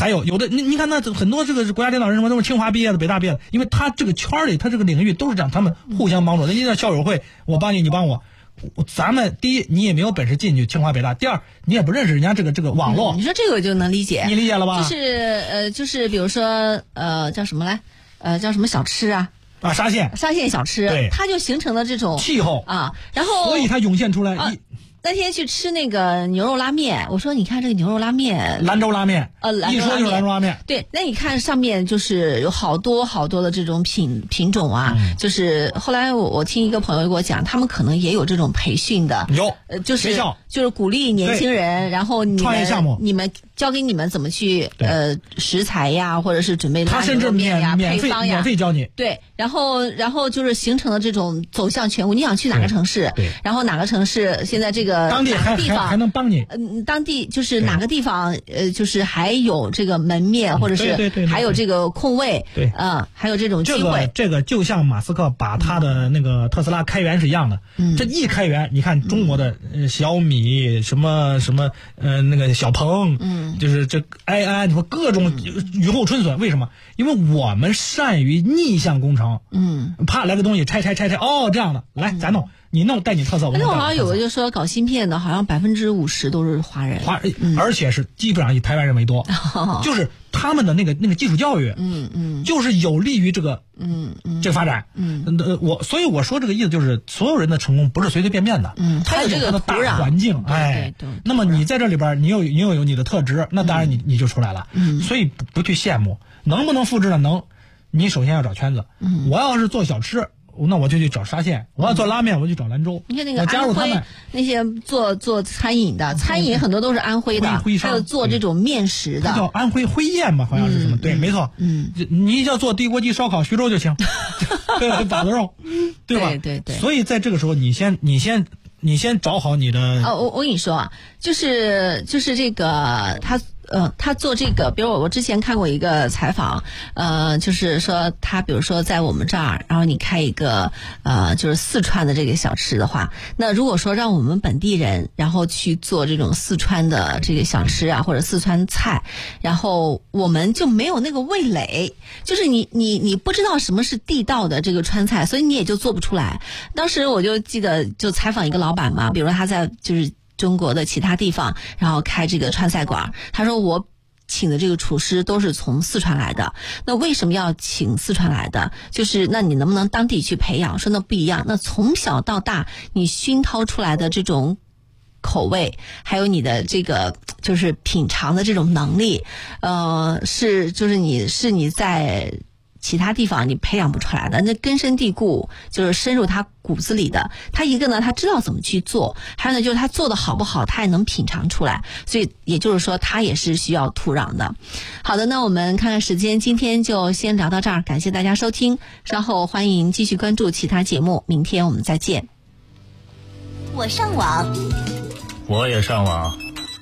还有的你看那很多这个国家领导人什么都是清华毕业的、北大毕业的，因为他这个圈里他这个领域都是这样，他们互相帮助。人家叫校友会，我帮你，你帮我。咱们第一，你也没有本事进去清华北大；第二，你也不认识人家这个网络。 你说这个我就能理解， 你理解了吧？ 就是比如说叫什么来？叫什么小吃啊？ 沙县小吃， 对， 它就形成了这种气候啊，然后所以它涌现出来。 那天去吃那个牛肉拉面，我说你看这个牛肉拉面， 兰州拉面， 一说就是兰州拉面。 对，那你看上面就是有好多的这种品种啊，就是后来我听一个朋友给我讲，他们可能也有这种培训的， 有， 就是鼓励年轻人，然后创业项目， 你们教给你们怎么去食材呀，或者是准备他甚至面呀、配方呀， 免费教你。 对，然后就是形成了这种走向全国。你想去哪个城市？ 对， 然后哪个城市现在这个当地还能帮你。 当地就是哪个地方就是还有这个门面，或者是还有这个空位， 对， 还有这种机会。 这个就像马斯克把他的那个特斯拉开源是一样的。这一开源，你看中国的小米什么那个小鹏，就是这埃安，你说各种雨后春笋，为什么？因为我们善于逆向工程。怕来个东西拆，哦，这样的，来咱弄。你弄带你特色， 那我好像有个就说搞芯片的，好像50%都是华人， 而且是基本上以台湾人为多，就是他们的那个基础教育，就是有利于这个这个发展，所以我说这个意思就是所有人的成功不是随随便便的，他有他的大环境，那么你在这里边你有你的特质，那当然你就出来了，所以不去羡慕，能不能复制呢？能，你首先要找圈子，我要是做小吃。那我就去找沙县，我要做拉面，我就找兰州。 你看那个安徽那些做餐饮的，餐饮很多都是安徽的，还有做这种面食的， 叫安徽徽宴吧，好像是什么？对，没错。你要做地锅鸡、烧烤、徐州就行，对，把子肉，对吧？ 对。 所以在这个时候，你先找好你的。 我跟你说啊，就是这个他做这个，比如我之前看过一个采访，就是说他比如说在我们这儿，然后你开一个就是四川的这个小吃的话，那如果说让我们本地人然后去做这种四川的这个小吃啊，或者四川菜，然后我们就没有那个味蕾，就是你不知道什么是地道的这个川菜，所以你也就做不出来。当时我就记得就采访一个老板嘛，比如说他在就是中国的其他地方，然后开这个川菜馆，他说我请的这个厨师都是从四川来的，那为什么要请四川来的？就是那你能不能当地去培养？说那不一样，那从小到大你熏陶出来的这种口味，还有你的这个就是品尝的这种能力，就是你在其他地方你培养不出来的，那根深蒂固，就是深入他骨子里的。他一个呢，他知道怎么去做，还有呢，就是他做的好不好，他也能品尝出来。所以也就是说，他也是需要土壤的。好的，那我们看看时间，今天就先聊到这儿，感谢大家收听，稍后欢迎继续关注其他节目，明天我们再见。 我上网， 我也上网，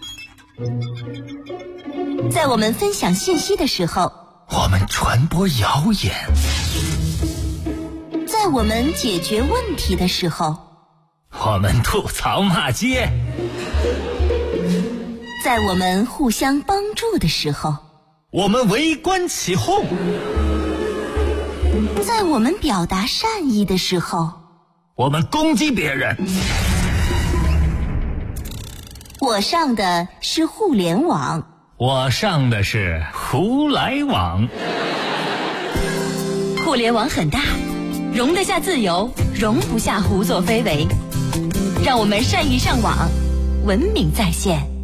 在我们分享信息的时候， 我们传播谣言， 在我们解决问题的时候， 我们吐槽骂街， 在我们互相帮助的时候， 我们围观起哄， 在我们表达善意的时候， 我们攻击别人。 我上的是互联网， 我上的是胡来网。 互联网很大，容得下自由，容不下胡作非为。让我们善意上网，文明在线。